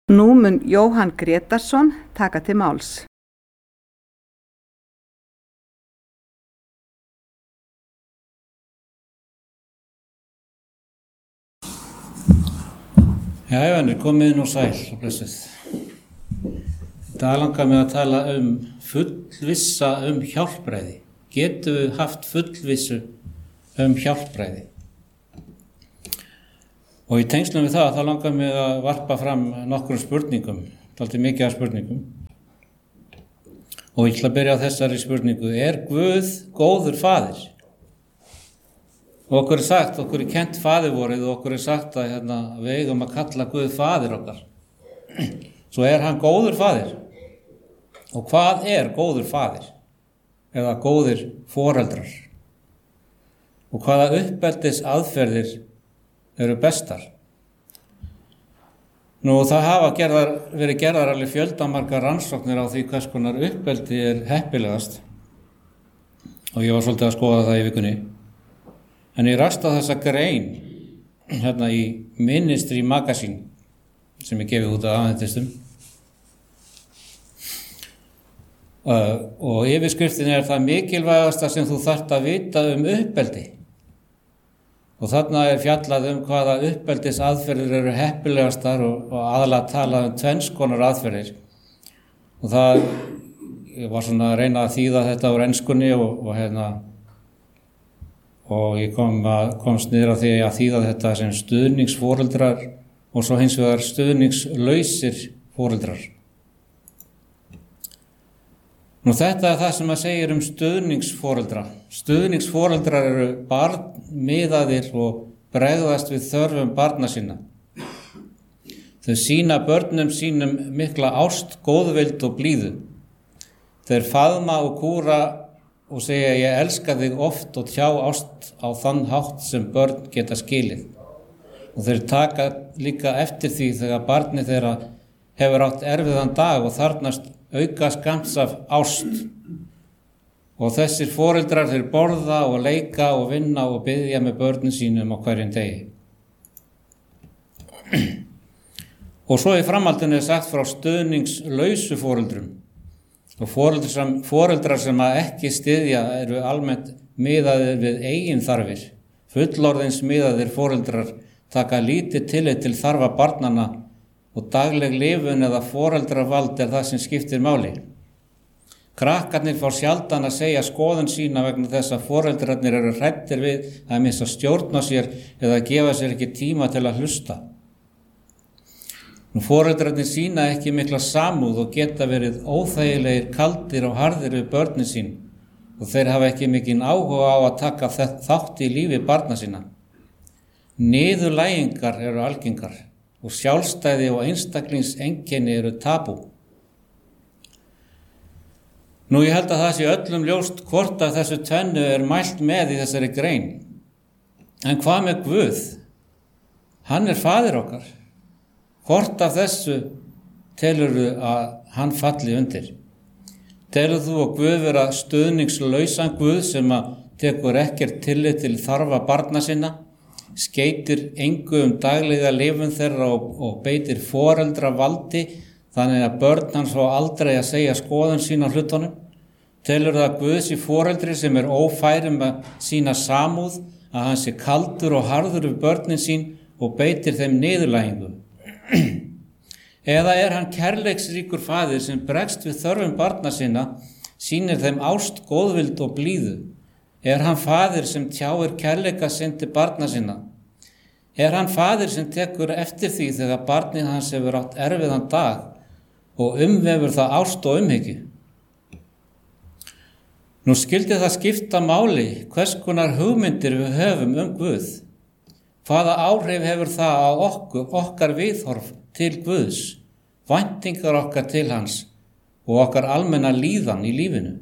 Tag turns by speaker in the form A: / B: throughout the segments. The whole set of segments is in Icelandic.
A: Nú mun Jóhann Grétarsson taka til máls.
B: Jæja, komið inn og sæl og blessuð. Það langar mig að tala fullvissa hjálpræði. Getum við haft fullvissu hjálpræði? Og í tengslum við það langar mig að varpa fram nokkrum spurningum, dálítið mikið af spurningum. Og ég ætla að byrja á þessari spurningu: er Guð góður faðir? Og okkur er kennt faðirvorið og okkur er sagt að við eigum að kalla Guð faðir okkar. Svo er hann góður faðir. Og hvað er góður faðir? Eða góðir foreldrar? Og hvaða uppeldis aðferðir eru bestar? Nú, það hafa verið gerðar alveg fjöldamargar rannsóknir á því hvers konar uppeldi er heppilegast. Og ég var svolítið að skoða það í vikunni. En ég rakst á þessa grein í Ministry Magazine sem ég gefið út af aðventistum. Og yfirskriftin er það mikilvægasta sem þú þarft að vita uppeldi. Og þarna er fjallað hvaða uppeldis aðferðir eru heppilegastar og aðalega talað tvenns konar aðferðir. Og ég var svona að reyna að þýða þetta úr enskunni og ég komst niður á því að þýða þetta sem stuðningsforeldrar og svo hins vegar stuðningslausir foreldrar. Nú, þetta er það sem að segja stuðningsforeldra. Stuðningsforeldrar eru barnmiðaðir og bregðast við þörfum barna sinna. Þau sýna börnum sínum mikla ást, góðvild og blíðu. Þeir faðma og kúra og segja: ég elska þig oft, og tjá ást á þann hátt sem börn geta skilið. Og þeir taka líka eftir því þegar barnið þeirra hefur átt erfiðan dag og þarfnast auka skamms af ást. Og þessir foreldrar þeir borða og leika og vinna og biðja með börnin sínum á hverjum degi. Og svo í framhaldinu er sagt frá stuðningslausu foreldrum. Og foreldrar sem ekki styðja eru almennt miðaðir við eigin þarfir. Fullorðins miðaðir foreldrar taka lítið tillit til þarfa barnanna og dagleg lifun eða foreldravald er það sem skiptir máli. Krakkarnir fá sjaldan að segja skoðun sína vegna þess að foreldrarnir eru hræddir við að missa stjórn á sér eða gefa sér ekki tíma til að hlusta. Foreldrarnir sýna ekki mikla samúð og geta verið óþægilegir, kaldir og harðir við börnin sín og þeir hafa ekki mikinn áhuga á að taka þátt í lífi barna sína. Niðurlægingar eru algengar og sjálfstæði og einstaklingseinkenni eru tabú. Nú, ég held að það sé öllum ljóst hvort að þessu tvennu er mælt með í þessari grein. En hvað með Guð? Hann er faðir okkar. Hvort af þessu telurðu að hann falli undir? Telur þú að Guð vera stuðningslausan Guð sem tekur ekkert tillit til þarfa barna sinna, skeytir engu daglega lifun þeirra og beitir foreldravaldi þannig að börn hans fá aldrei að segja skoðun sína á hlutunum? Telur það að Guð sé foreldri sem er ófær að sýna samúð, að hann sé kaldur og harður við börnin sín og beitir þeim niðurlægingu? Eða er hann kærleiksríkur faðir sem bregst við þörfum barna sinna, sýnir þeim ást, góðvild og blíðu? Er hann faðir sem tjáir kærleika sinn til barna sinna? Er hann faðir sem tekur eftir því þegar barnið hans hefur átt erfiðan dag og umvefur það ást og umhyggju? Nú, skyldi það skipta máli hvers konar hugmyndir við höfum Guð? Hvaða áhrif hefur það á okkar viðhorf til Guðs, væntingar okkar til hans og okkar almenna líðan í lífinu?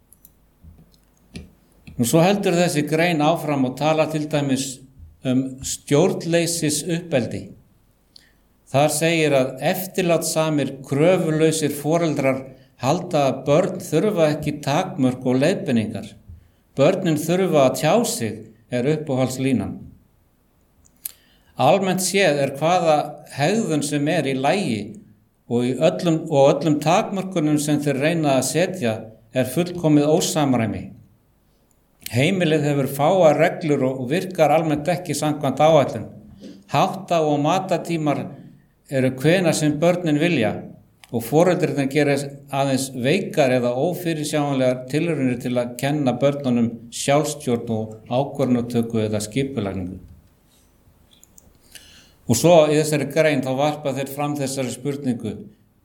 B: Nú, svo heldur þessi grein áfram og tala til dæmis stjórnleysis uppeldi. Þar segir að eftirlátssamir, kröfulausir foreldrar halda að börn þurfa ekki takmörk og leiðbeiningar. Börnin þurfa að tjá sig, er uppáhaldslínan. Almennt séð er hvaða hegðun sem er í lagi og öllum takmörkunum sem þeir reyna að setja er fullkomið ósamræmi. Heimilið hefur fáar reglur og virkar almennt ekki samkvæmt áætlun. Hátta- og matatímar eru hvenær sem börnin vilja og foreldrirnir gera aðeins veikar eða ófyrirsjáanlegar tilraunir til að kenna börnunum sjálfstjórn og ákvörðunartöku eða skipulagningu. Og svo í þessari grein þá varpa þeir fram þessari spurningu: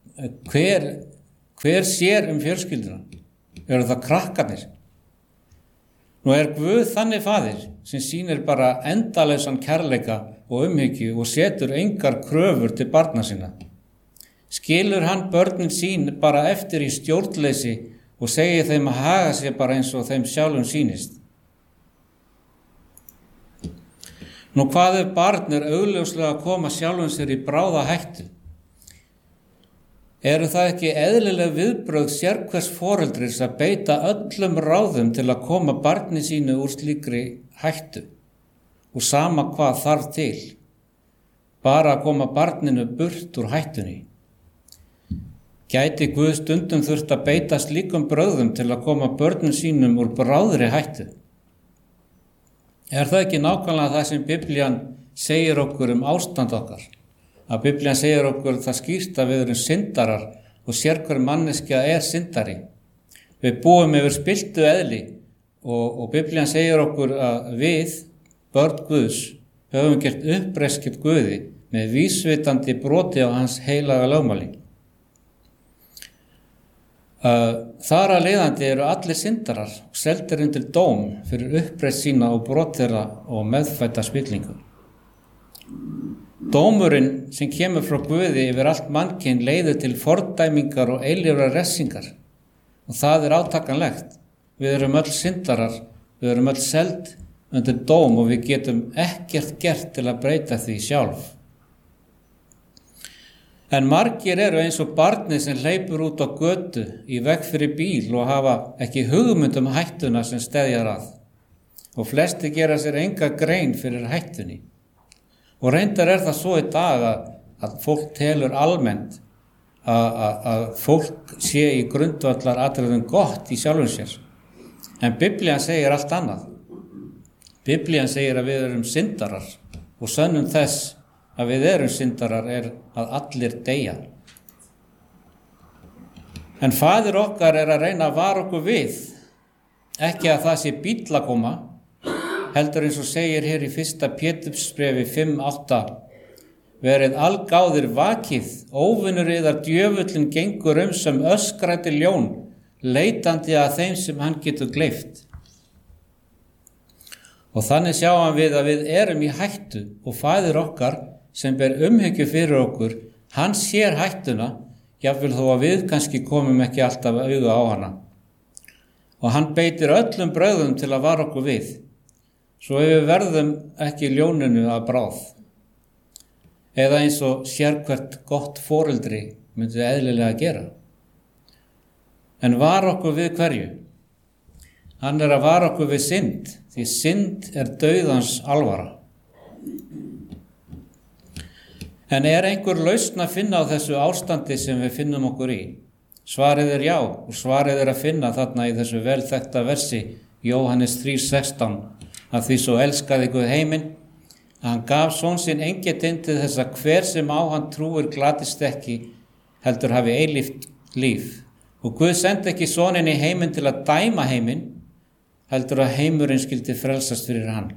B: hver sér fjölskylduna? Eru það krakkarnir? Nú er Guð þannig faðir sem sýnir bara endalausan kærleika og umhyggju og setur engar kröfur til barna sinna. Skilur hann börnin sín bara eftir í stjórnleysi og segir þeim að haga sér bara eins og þeim sjálfum sýnist? Nú hvað ef barn er augljóslega að koma sjálfum sér í bráða hættu? Eru það ekki eðlileg viðbrögð sérhvers foreldris að beita öllum ráðum til að koma barni sínu úr slíkri hættu? Og sama hvað þarf til, bara að koma barninu burt úr hættunni. Gæti Guð stundum þurft að beita slíkum brögðum til að koma börnum sínum úr bráðri hættu? Er það ekki nákvæmlega það sem Biblían segir okkur ástand okkar? Að Biblían segir okkur það skýrt að við erum syndarar og sérhver manneskja er syndari. Við búum yfir spilltu eðli og Biblían segir okkur að við, börn Guðs, höfum gert uppreist gegn Guði með vísvitandi broti á hans heilaga lögmáli. Þar að leiðandi eru allir syndarar og seldir undir dóm fyrir uppreist sína og brot þeirra og meðfædda spillingu. Dómurinn sem kemur frá Guði yfir allt mannkyn leiðir til fordæmingar og eilífrar refsingar og það er átakanlegt. Við erum öll syndarar, við erum öll seld undir dóm og við getum ekkert gert til að breyta því sjálf. En margir eru eins og barnið sem hleypur út á götu í veg fyrir bíl og hafa ekki hugmynd hættuna sem steðjar að. Og flesti gera sér enga grein fyrir hættunni. Og reyndar er það svo í dag að fólk telur almennt að fólk sé í grundvallar atriðum gott í sjálfum sér. En Biblían segir allt annað. Biblían segir að við erum syndarar og sönnun þess að við erum syndarar er að allir deyja. En faðir okkar er að reyna að vara okkur við, ekki að það sé bíll að koma, heldur eins og segir hér í 1. Pétursbréfi 5:8: verið algáðir vakið, óvinur yðar djöfullinn gengur sem öskræddi ljón, leitandi að þeim sem hann getur gleypt. Og þannig sjáum við að við erum í hættu og faðir okkar sem ber umhyggju fyrir okkur, hann sér hættuna, jafnvel þó að við kannski komum ekki alltaf auga á hana. Og hann beitir öllum brögðum til að vara okkur við, svo ef við verðum ekki ljóninu að bráð. Eða eins og sérhvert gott foreldri myndi eðlilega gera. En vara okkur við hverju? Hann er að vara okkur við synd, því synd er dauðans alvara. En er einhver lausn að finna á þessu ástandi sem við finnum okkur í? Svarið er já, og svarið er að finna þarna í þessu vel þekkta versi Jóhannes 3:16, að því svo elskaði Guð heiminn, að hann gaf son sinn enginn til þess að hver sem á hann trúir glatist ekki, heldur hafi eilíft líf. Og Guð sendi ekki soninn í heiminn til að dæma heiminn, heldur að heimurinn skyldi frelsast fyrir hann.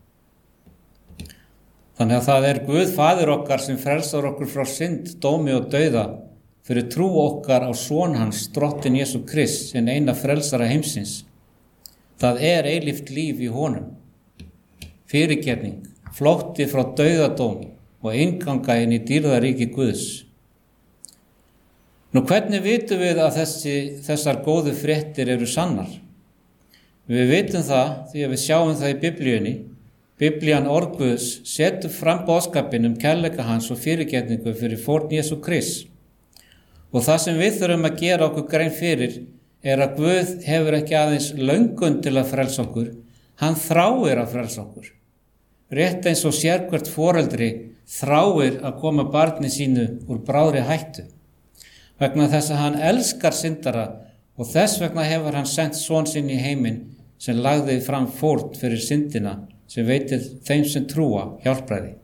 B: Þannig að það er Guð faðir okkar sem frelsar okkur frá synd, dómi og dauða fyrir trú okkar á son hans, drottinn Jesú Krist, sinn eina frelsara heimsins. Það er eilíft líf í honum, fyrirgefning, flótti frá dauðadóm og innganga inn í dýrðaríki Guðs. Nú hvernig vitum við að þessar góðu fréttir eru sannar? Við vitum það því að við sjáum það í Biblíunni. Biblían orð Guðs setur fram boðskapinn kærleika hans og fyrirgefningu fyrir fórn Jesú Krist. Og það sem við þurfum að gera okkur grein fyrir er að Guð hefur ekki aðeins löngun til að frelsa okkur, hann þráir að frelsa okkur. Rétt eins og sérhvert foreldri þráir að koma barni sínu úr bráðri hættu. vegna þess að hann elskar syndara og þess vegna hefur hann sent son sinn í heiminn sem lagði fram fórn fyrir syndina sem veitir þeim sem trúa hjálpræði.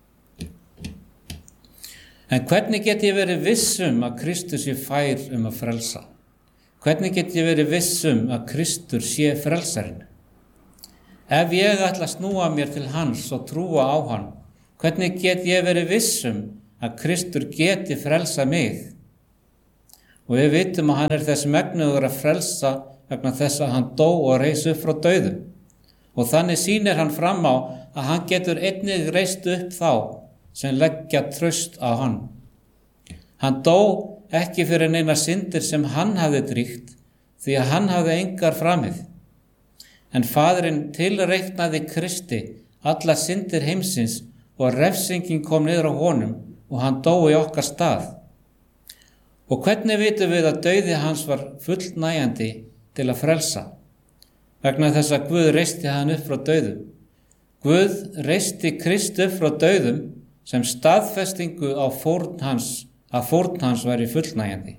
B: En hvernig get ég verið viss að Kristur sé fær að frelsa? Hvernig get ég verið viss að Kristur sé frelsarinn? Ef ég ætla að snúa mér til hans og trúa á hann, hvernig get ég verið viss að Kristur geti frelsa mig? Og við vitum að hann þess megnugur að frelsa vegna þess að hann dó og reis upp frá dauðum. Og þannig sýnir hann fram á að hann getur einnig reist upp þá sem leggja traust á hann. Hann dó ekki fyrir neina syndir sem hann hafði dríkt, því að hann hafði engar framið. En Faðirinn tilreiknaði Kristi allar syndir heimsins og refsingin kom niður á honum og hann dó í okkar stað. Og hvernig vitum við að dauði hans var fullnægjandi til að frelsa? Vegna þess að Guð reisti hann upp frá dauðum. Guð reisti Krist upp frá dauðum sem staðfestingu á fórn hans væri fullnægjandi.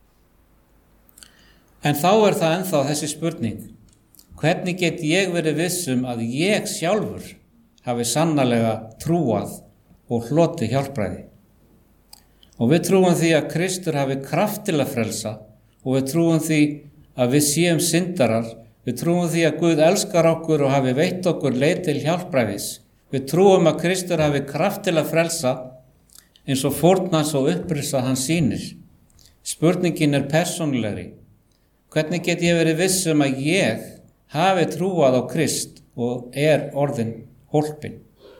B: En þá það ennþá þessi spurning: hvernig get ég verið viss að ég sjálfur hafi sannarlega trúað og hlotið hjálpræði? Og við trúum því að Kristur hafi kraft til að frelsa og við trúum því að við séum syndarar. Við trúum því að Guð elskar okkur og hafi veitt okkur leið til hjálpræðis. Við trúum að Kristur hafi kraft til að frelsa eins og fórn hans og upprisa hans sýnir. Spurningin persónulegri. Hvernig get ég verið viss að ég hafi trúað á Krist og orðin hólpin?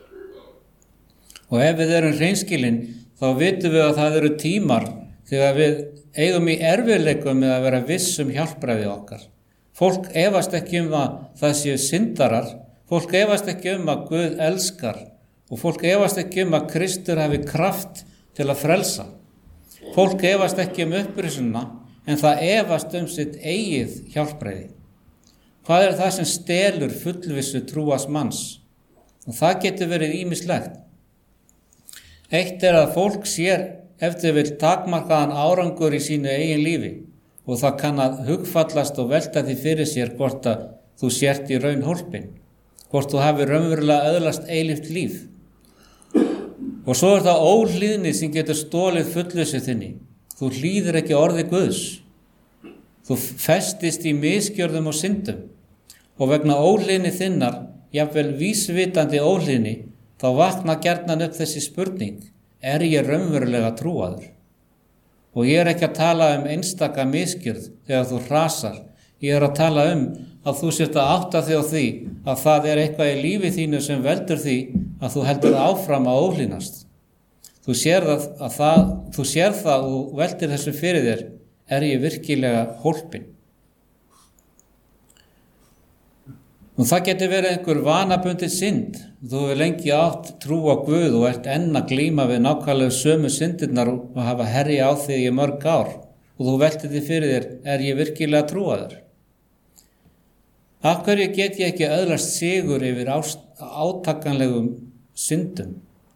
B: Og ef við erum hreinskilin, þá vitum við að það eru tímar þegar við eigum í erfiðleikum með að vera viss hjálpræði okkar. Fólk efast ekki að það séu syndarar. Fólk efast ekki að Guð elskar og fólk efast ekki að Kristur hafi kraft til að frelsa. Fólk efast ekki upprisuna en það efast sitt eigið hjálpræði. Hvað það sem stelur fullvissu trúas manns? Og það getur verið ýmislegt. Eitt að fólk sér eftir vill takmarkaðan árangur í sínu eigin lífi og það kann að hugfallast og velta því fyrir sér hvort að þú sért í raun hólpin. Hvort þú hafi raunverulega öðlast eilíft líf. Og svo það óhlýðni sem getur stólið fullvissu þinni. Þú hlýðir ekki orði Guðs. Þú festist í misgjörðum og syndum. Og vegna óhlýðni þinnar, jafnvel vísvitandi óhlýðni, þá vakna gjarnan upp þessi spurning: er ég raunverulega trúaður? Og ég ekki að tala einstaka misgjörð þegar þú hrasar. Ég að tala að þú sért að átta þig á því að það eitthvað í lífi þínu sem veldur því að þú heldur áfram að óhlýðnast. Þú sér það og veldir þessu fyrir þér: er ég virkilega hólpin? Og það getur verið einhver vanabundin synd. Þú hefur lengi átt trú á Guð og enn að glíma við nákvæmlega sömu syndirnar og hafa herja á þig í mörg ár. Og þú veltir því fyrir þér: er ég virkilega trúaður? Af hverju get ég ekki öðlast sigur yfir átakanlegum syndum?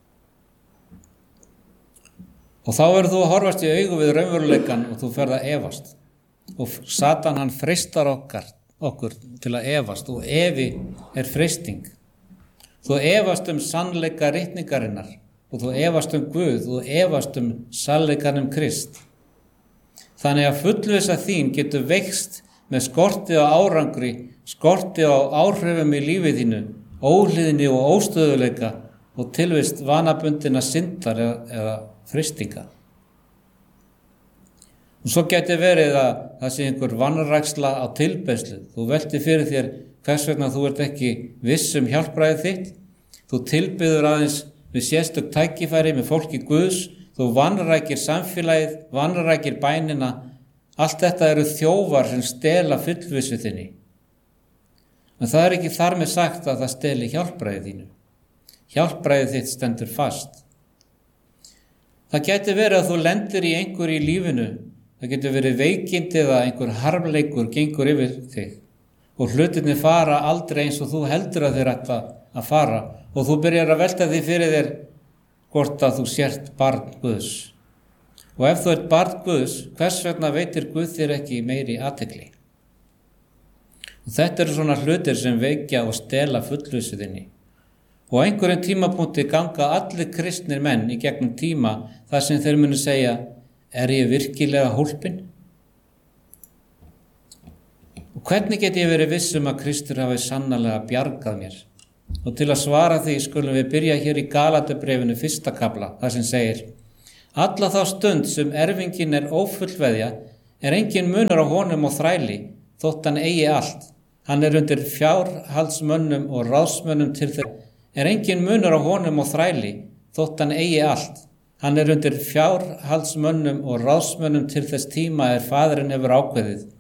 B: Og þá verður þú að horfast í augu við raunveruleikann og þú ferð að efast. Og Satan hann freistar okkur til að efast og efi freisting. Þú efast sannleika ritningarinnar og þú efast Guð og efast sannleikann Krist. Þannig að fullvissa þín getur veikst með skorti á árangri, skorti á áhrifum í lífið þínu, óhlýðni og óstöðuleika og tilvist vanabundina syndar eða freistinga. Og svo getur verið að það sé einhver vanræksla á tilbeiðslu. Þú veltir fyrir þér hvers vegna þú ert ekki viss hjálpræðið þitt. Þú tilbiður aðeins við sérstök tækifæri með fólki Guðs. Þú vanrækir samfélagið, vanrækir bænina. Allt þetta eru þjófar sem stela fullvissu þinni. En það ekki þar með sagt að það steli hjálpræðið þínu. Hjálpræðið þitt stendur fast. Það getur verið að þú lendir í einhverju í lífinu. Það getur verið veikindi eða einhver harmleikur gengur yfir þig. Og hlutirnir fara aldrei eins og þú heldur að þeir ætla að fara. Og þú byrjar að velta því fyrir þér hvort að þú sért barn Guðs. Og ef þú ert barn Guðs, hvers vegna veitir Guð þér ekki meiri athygli? Og þetta eru svona hlutir sem veikja og stela fullvissuðinni. Og á einhverjum tímapunkti ganga allir kristnir menn í gegnum tíma þar sem þeir munu segja, er ég virkilega hólpinn? Og hvernig get ég verið viss að Kristur hafi sannarlega bjargað mér? Og til að svara því skulum við byrja hér í Galaterbréfinu 1. kafla, þar sem segir, alla þá stund sem erfingin er ófullveðja, er engin munur á honum og þræli, þótt hann eigi allt. Hann er undir fjárhaldsmönnum og ráðsmönnum til þess. Er engin munur á honum og þræli, þótt hann eigi allt. Hann er undir fjárhaldsmönnum og ráðsmönnum til þess tíma faðirinn hefur ákveðið.